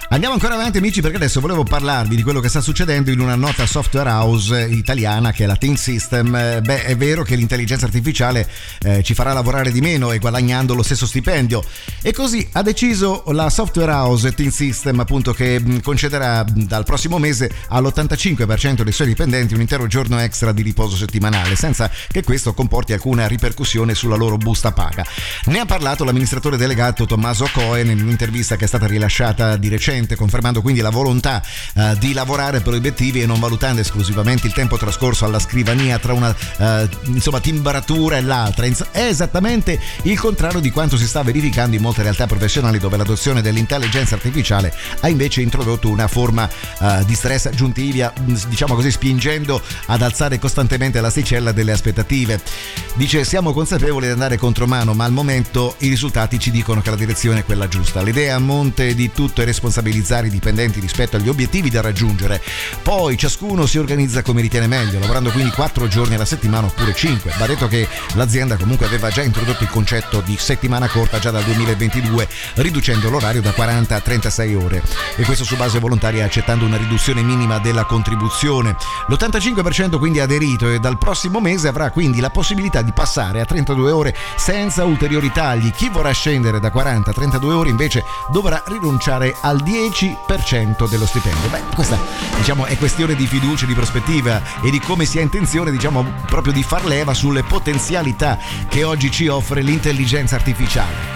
Andiamo ancora avanti, amici, perché adesso volevo parlarvi di quello che sta succedendo in una nota software house italiana che è la TeamSystem. È vero che l'intelligenza artificiale ci farà lavorare di meno e guadagnando lo stesso stipendio, e così ha deciso la software house TeamSystem, appunto, che concederà dal prossimo mese all'85% dei suoi dipendenti un intero giorno extra di riposo settimanale, senza che questo comporti alcuna ripercussione sulla loro busta paga. Ne ha parlato l'amministratore delegato Tommaso Cohen in un'intervista che è stata rilasciata di recente, confermando quindi la volontà di lavorare per obiettivi e non valutando esclusivamente il tempo trascorso alla scrivania tra una timbratura e l'altra. È esattamente il contrario di quanto si sta verificando in molte realtà professionali, dove l'adozione dell'intelligenza artificiale ha invece introdotto una forma di stress aggiuntiva, diciamo così, spingendo ad alzare costantemente l'asticella delle aspettative. Dice: siamo consapevoli di andare contromano, ma al momento i risultati ci dicono che la direzione è quella giusta. L'idea a monte di tutto è responsabilizzare i dipendenti rispetto agli obiettivi da raggiungere, poi ciascuno si organizza come ritiene meglio, lavorando quindi 4 giorni alla settimana oppure 5. Va detto che l'azienda comunque aveva già introdotto il concetto di settimana corta già dal 2022, riducendo l'orario da 40 a 36 ore, e questo su base volontaria, accettando una riduzione minima della contribuzione. L'85% quindi ha aderito, e dal prossimo mese avrà quindi la possibilità di passare a 32 ore senza ulteriori tagli. Chi vorrà scendere da 40 a 32 ore invece dovrà rinunciare al 10% dello stipendio. Questa, diciamo, è questione di fiducia, di prospettiva e di come si ha intenzione, diciamo, proprio di far leva sulle potenzialità che oggi ci offre l'intelligenza artificiale.